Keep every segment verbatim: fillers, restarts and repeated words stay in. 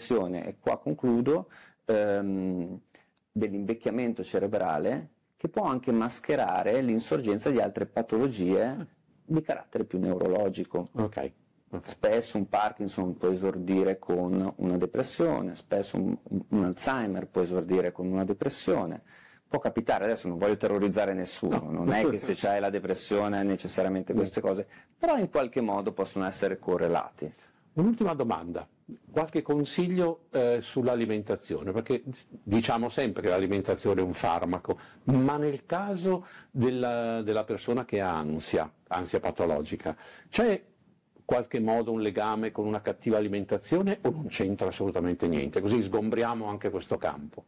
depressione, e qua concludo, ehm, dell'invecchiamento cerebrale che può anche mascherare l'insorgenza di altre patologie di carattere più neurologico. Ok. Okay. Spesso un Parkinson può esordire con una depressione, spesso un, un Alzheimer può esordire con una depressione. Può capitare, adesso non voglio terrorizzare nessuno, No. non è che se c'hai la depressione hai necessariamente queste cose, però in qualche modo possono essere correlati. Un'ultima domanda, qualche consiglio eh, sull'alimentazione, perché diciamo sempre che l'alimentazione è un farmaco, ma nel caso della, della persona che ha ansia, ansia patologica, c'è qualche modo un legame con una cattiva alimentazione o non c'entra assolutamente niente? Così sgombriamo anche questo campo.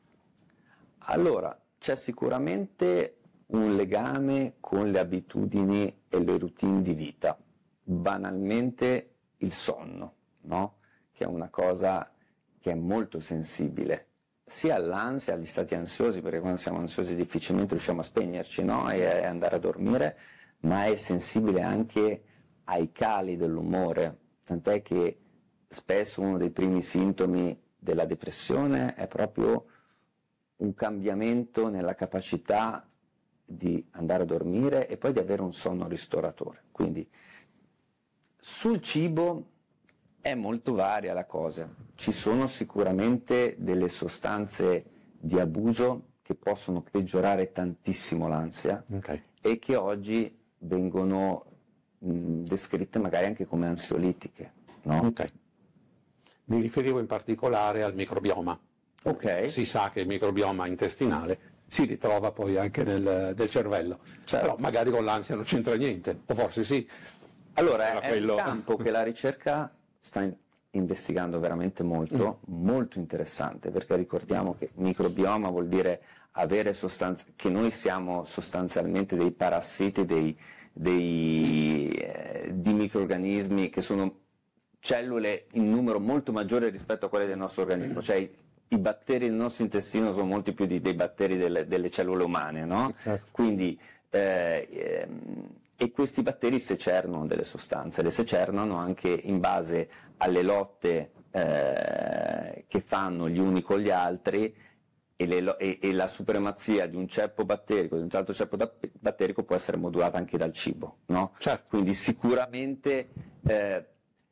Allora, c'è sicuramente un legame con le abitudini e le routine di vita, banalmente il sonno, no? Che è una cosa che è molto sensibile, sia all'ansia, agli stati ansiosi, perché quando siamo ansiosi difficilmente riusciamo a spegnerci, no? E andare a dormire, ma è sensibile anche ai cali dell'umore, tant'è che spesso uno dei primi sintomi della depressione è proprio un cambiamento nella capacità di andare a dormire e poi di avere un sonno ristoratore. Quindi sul cibo è molto varia la cosa, ci sono sicuramente delle sostanze di abuso che possono peggiorare tantissimo l'ansia, Okay. e che oggi vengono mh, descritte magari anche come ansiolitiche, no? Ok. Mi riferivo in particolare al microbioma. Ok. Si sa che il microbioma intestinale si ritrova poi anche nel, nel cervello, Certo. però magari con l'ansia non c'entra niente, o forse sì. Allora, Era è quello. un campo che la ricerca sta in- investigando veramente molto, mm. molto interessante, perché ricordiamo che microbioma vuol dire avere sostanze, che noi siamo sostanzialmente dei parassiti, dei, dei, eh, di microrganismi che sono cellule in numero molto maggiore rispetto a quelle del nostro organismo, cioè i, i batteri del nostro intestino sono molti più di, dei batteri delle, delle cellule umane, no? Certo. Quindi eh, ehm, e questi batteri secernano delle sostanze, le secernano anche in base alle lotte eh, che fanno gli uni con gli altri, e, le, e, e la supremazia di un ceppo batterico, di un altro ceppo da, batterico può essere modulata anche dal cibo, no? Certo. Quindi sicuramente eh,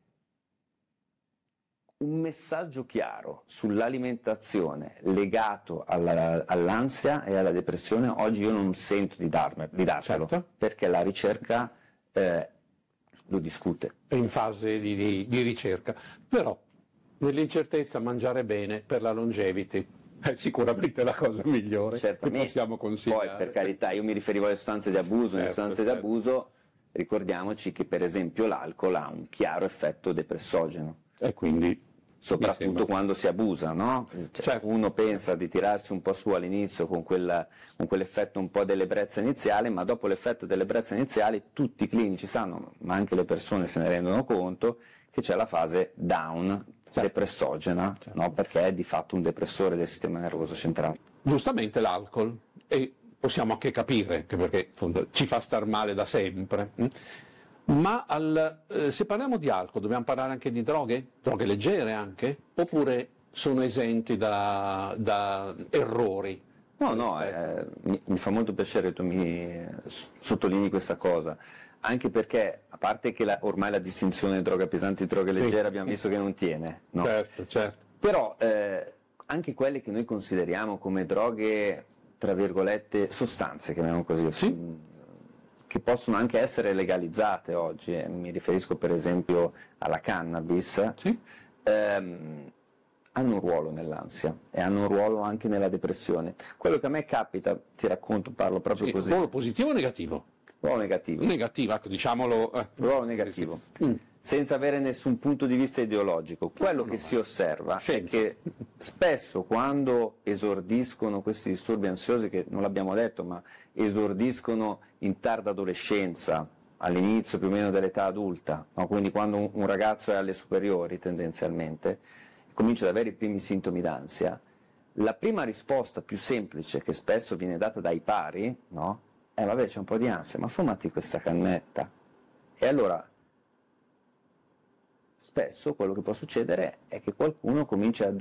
un messaggio chiaro sull'alimentazione legato alla, all'ansia e alla depressione oggi io non sento di, darme, di dartelo, Certo. perché la ricerca eh, lo discute. È in fase di, di, di ricerca, però nell'incertezza mangiare bene per la longevity è sicuramente la cosa migliore Certamente. che possiamo consigliare. Poi, per carità, io mi riferivo alle sostanze di abuso, le Certo, sostanze certo. di abuso, ricordiamoci che per esempio l'alcol ha un chiaro effetto depressogeno, E quindi soprattutto mi sembra- quando si abusa, no? Cioè, Certo. uno pensa di tirarsi un po' su all'inizio con, quella, con quell'effetto un po' dell'ebbrezza iniziale, ma dopo l'effetto dell'ebbrezza iniziale tutti i clinici sanno, ma anche le persone se ne rendono conto, che c'è la fase down, Certo. depressogena, Certo. no? Perché è di fatto un depressore del sistema nervoso centrale. Giustamente l'alcol, e possiamo anche capire, che perché appunto, ci fa star male da sempre, hm? ma al, eh, se parliamo di alcol dobbiamo parlare anche di droghe? Droghe leggere anche? Oppure sono esenti da, da errori? No, no, eh, mi, mi fa molto piacere che tu mi eh, s- sottolinei questa cosa, anche perché, a parte che la, ormai la distinzione droga pesante e droga Sì. leggera abbiamo visto che non tiene, no? Certo, certo. Però eh, anche quelle che noi consideriamo come droghe, tra virgolette, sostanze, chiamiamo così, Sì. mh, che possono anche essere legalizzate oggi, eh, mi riferisco per esempio alla cannabis, Sì. ehm, hanno un ruolo nell'ansia e hanno un ruolo anche nella depressione. Quello che a me capita, ti racconto, parlo proprio Sì, così, ruolo positivo o negativo? ruolo negativo. Negativo, ecco, diciamolo. eh. Ruolo negativo, Sì, sì. Mm. senza avere nessun punto di vista ideologico. Quello no, che no, si osserva scienza. è che spesso quando esordiscono questi disturbi ansiosi, che non l'abbiamo detto, ma esordiscono in tarda adolescenza, all'inizio più o meno dell'età adulta, no? Quindi quando un, un ragazzo è alle superiori tendenzialmente, comincia ad avere i primi sintomi d'ansia, la prima risposta più semplice che spesso viene data dai pari, no? Eh vabbè, c'è un po' di ansia, ma fumati questa cannetta. E allora spesso quello che può succedere è che qualcuno comincia a